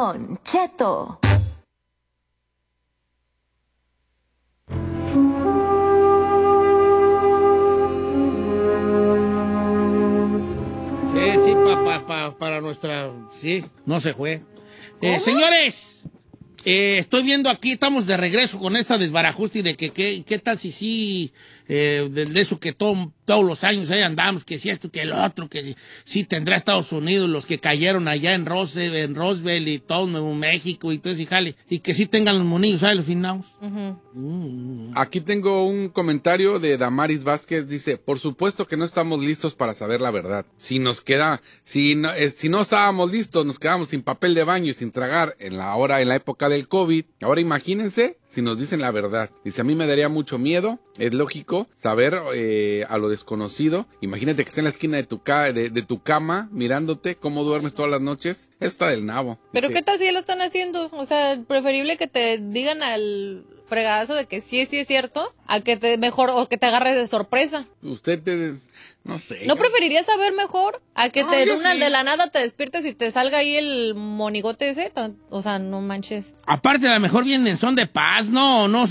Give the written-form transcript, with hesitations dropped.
Don Cheto. Sí, para nuestra... Sí, no se fue. Señores, estoy viendo aquí, estamos de regreso con esta desbarajuste de que qué tal si sí, de eso que todos los años ahí andamos, que si esto, que el otro, que si tendrá Estados Unidos, los que cayeron allá en Roswell y todo Nuevo México y todo ese jale, y que sí tengan los monillos, ¿sabes? Los finados. Aquí tengo un comentario de Damaris Vázquez, dice, por supuesto que no estamos listos para saber la verdad. Si no estábamos listos, nos quedamos sin papel de baño y sin tragar en la época del COVID. Ahora imagínense si nos dicen la verdad. Dice, a mí me daría mucho miedo, es lógico, saber a lo desconocido. Imagínate que esté en la esquina de tu cama, mirándote, cómo duermes todas las noches. Eso está del nabo. Pero Dice, ¿qué tal si ya lo están haciendo? O sea, preferible que te digan al fregadazo de que sí es cierto, a que o que te agarres de sorpresa. No sé. ¿No preferirías saber mejor a que sí. de la nada te despiertes y te salga ahí el monigote ese? O sea, no manches. Aparte, a lo mejor vienen son de paz, no